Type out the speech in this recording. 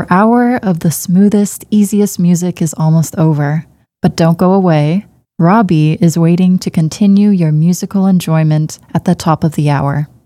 hour of the smoothest, easiest music is almost over. But don't go away. Robbie is waiting to continue your musical enjoyment at the top of the hour.